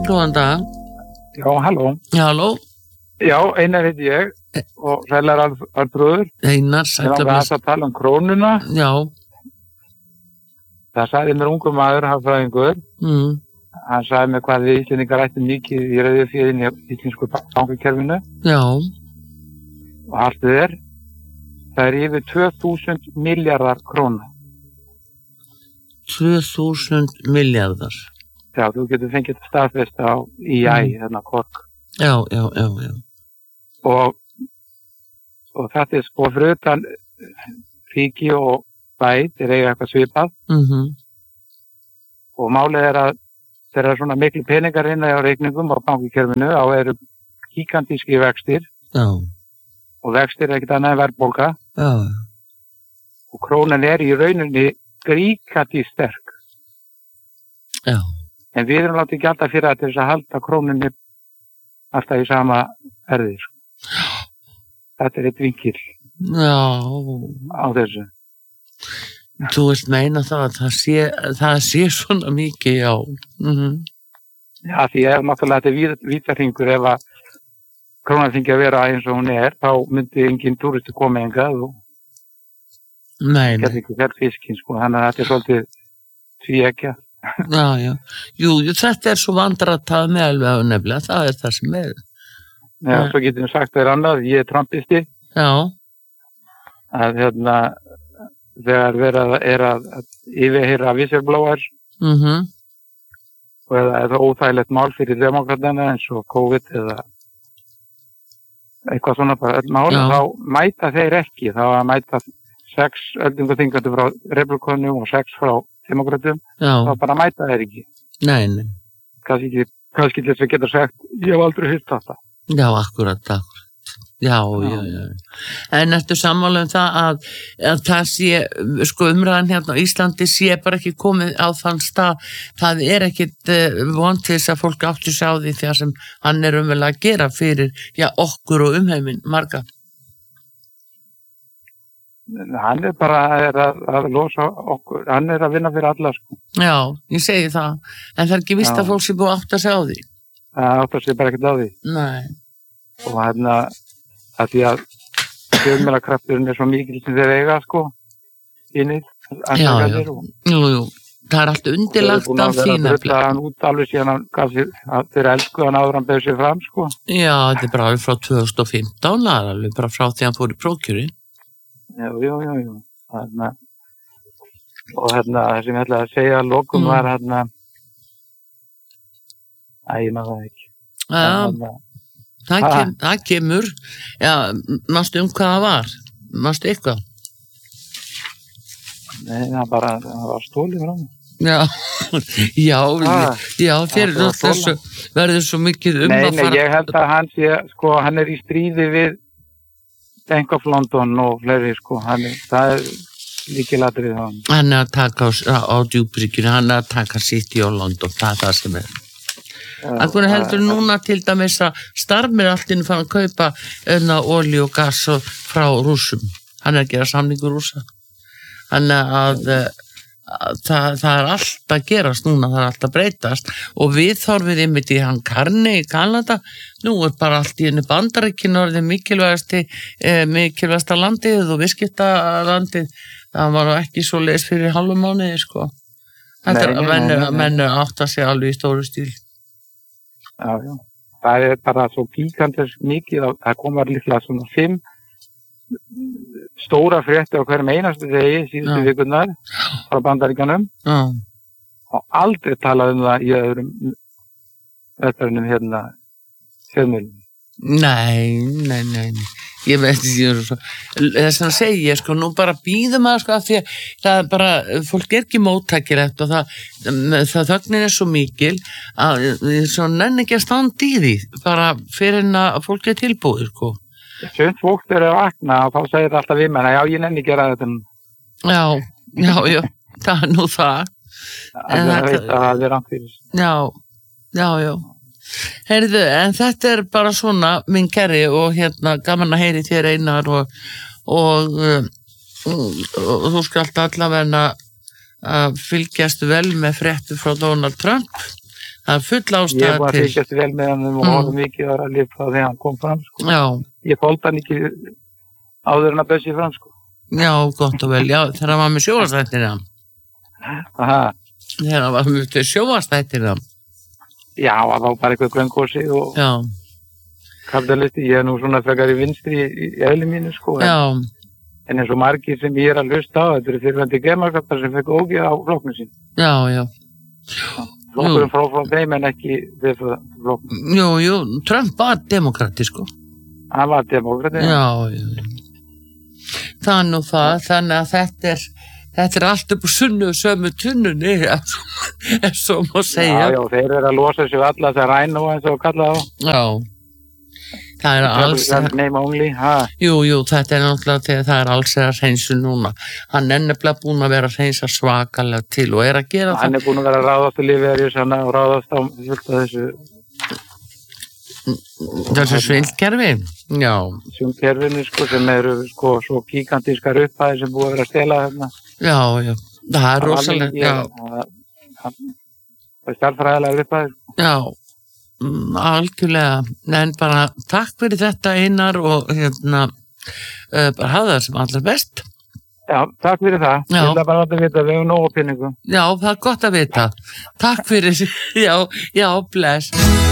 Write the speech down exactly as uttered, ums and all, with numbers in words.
Góðan dag. Já, halló. Já, halló. Já, Einar heiti ég og sælar Arnþrúður. Einar, sælar. Ég langar að tala um krónuna. Já. Það sagði mér ungur maður, hagfræðingur. Mm. Hann sagði mér hvað við Íslendingar ættum mikið í reiðuféðinni í íslensku bankakerfinu. Já. Og allt þið er, það er yfir tvö þúsund milljarðar króna. tvö þúsund milljarðar. Já, þú getur fengið staðfest á í æ, mm. þarna kork. Já, já, já, já. Og, og þetta er sko fyrir utan ríki og bæ, þeir eiga eitthvað svipað. Mhm. Og málið er að þeir eru svona miklu peningar inn á reikningum á bankakerfinu á eru gigantíski vextir. Já. Og vextir er ekkert annað en verðbólga. Já. Og krónan er í rauninni gríkandi sterk. Já. En við erum látið ekki alltaf fyrir að þess að halda krónunni alltaf í sama erði. Já. Þetta er eitt vinkil. Já. Á þessu. Þú vilt meina það að það sé, það sé svona mikið, já. Mhm. Já, því ef náttúrulega þetta er vítarhingur ef að krónan fengi að vera eins og hún er, þá myndi engin túristi koma hingað og Nei, nei. Þetta er ekki verð fiskinn, sko, þannig að þetta er svolítið tvíeggja. Já, já. Jú, jú, þetta er svo vandratað með alveg á nefnilega, það er það sem er. Já, svo getum við sagt þér annað, ég er trumpisti. Já. Að hérna, þegar verið er að yfirheyra whistleblowers Mhm. og eða, eða óþægilegt mál fyrir demokratana eins og COVID eða eitthvað svona bara öll mál, Já. þá mæta þeir ekki, þá að mæta sex öldungaþingandi frá republikonum og sex frá demokratum, Já. þá bara mæta þeir ekki. Nei, nei. Kannski ekki, kannski þess að geta sagt, ég hef aldrei hýrt þetta. Já, akkurat, akkurat. Já, já, já. En ertu sammála um það að, að það sé, sko umræðan hérna á Íslandi sé bara ekki komið á þann stað, það er ekkit uh, von til þess að fólk áttu sig á því þegar sem hann er umverulega að gera fyrir, já, okkur og umheiminn, marga. Hann er bara er að, að losa okkur, hann er að vinna fyrir alla, sko. Já, ég segi það, en það er ekki vist Já. að fólk sé búið að átta sig á því. Það áttar sig bara ekkert á því. Nei. Og hérna, að því að fjölmiðlakrafturinn er svo mikil sem þeir eiga, sko, innið. Já, já, jú, jú, það er allt undirlagt af því nefnilega. Það er hann út alveg síðan hann gaf sér, þeir elsku hann áður hann beður sér fram, sko. Já, þetta er bara alveg frá tvö þúsund og fimmtán, það er alveg bara frá því hann fór í prófkjörin. Já, já, já, já. Hérna, og hérna, það sem ég ætlaði að segja að lokum mm. var hérna, að ég maður það ekki. Já, hérna, það, kem, það kemur, já, mástu um hvað það var? Mástu eitthvað? Nei, það bara, það var stólið frá mig. Já, já, ah, já, þeir eru þessu, verður svo mikið um nei, að fara. Nei, nei, ég held að hann sé, sko, hann er í stríði við Bank of London og fleiri, sko, hann er, það er líkilatrið hann. Hann er að taka á, á djúbrygginu, hann er að taka City og London, það er það sem er. Akkur heldur núna til dæmis að Starmer alltinn fann að kaupa öðna olíu og gas frá rússum. Hann er að gera samningur rússa. Hann er að, að það, það er allt að gerast núna, það er allt að breytast og við þorfið einmitt í hann Karni í Kanada. Nú er bara allt í henni Bandaríkinu orðið mikilvægasti, eh, mikilvægasta landið og viðskiptalandið. Það var ekki svo leis fyrir hálfum mánuði, sko. Þetta er að mennu, mennu átta sig alveg í stóru stíl. Já, já. Það er bara svo gigantisk mikið að það komar líklega svona fimm stóra frétti á hverjum einastu degi síðustu ja. Vikunar frá Bandaríkjanum ja. Og aldrei talað um það í öðrum öðrum hérna fjölmiðlum. Nei, nei, nei, nei. Ég veit ekki, þess að segja, sko, nú bara býðum að, sko, að því að það er bara, fólk er ekki móttækilegt og það, það þögnin er svo mikil að svo nenni ekki að standa í því, bara fyrir en að fólk er tilbúið, sko. Sjönt fólk er að vakna og þá segir það alltaf við menna, já, ég nenni ekki að gera þetta. Já, já, já, það er nú það. Það er veit að það er rangt fyrir. Já, já, já. Heyrðu, en þetta er bara svona minn kerri og hérna gaman að heyri þér Einar og, og, og, og þú skalt allavega að fylgjast vel með fréttu frá Donald Trump Það er full Ég er ástæða búin að til. fylgjast vel með hann og Mm. horfa mikið ára að lifa þegar hann kom fram, sko. Já, Ég þoldi hann ekki áður en að bössi fram, sko. já, gott og vel. Já, þegar hann var með sjónvarpsþættina. Aha, Þegar hann var með sjónvarpsþættina. já, það var bara eitthvað gröngósi og Já, kapitalisti. Ég er nú svona frekar í vinstri í, í eðli mínu, sko. En, já, en eins og margir sem ég er að hlusta á, þetta eru fyrirvændi gemarskaptar sem fekk ógið á flokknu sín. já, já. Flokkurinn frá frá þeim en ekki við flokknu. Jú, jú, Trump var demokrati, sko. Hann var demokrati. Já, já. Það er nú það, þannig að þetta er, þetta er allt upp á sunnu og sömu tunnunni, ef svo má segja. Já, já, þeir eru að losa sig við alla þess að ræna og eins og kalla þá. Já, það er alls, Name only, ha. jú, jú, þetta er náttúrulega þegar það er alls er að hreinsu núna. Hann er nefnilega búin að vera að hreinsa svakalega til og er að gera Hann það. er búin að vera að ráðast að lifa þér sann og ráðast á fullt af þessu Þessu svindkerfi, já, sjúmkerfinu, sko, sem eru, sko, svo gigantískar upphæðir sem búið að vera að stela þarna. já, já, það er rosalega, já, Það er starffræðilega upphæðir. já, mm, algjörlega, en bara takk fyrir þetta Einar og hérna, uh, bara hafa það sem allra best. Já, takk fyrir það. Já. Ég ætla bara að vita að við hefum nógu penningu. Já, það er gott að vita. Takk fyrir, já, já, bless.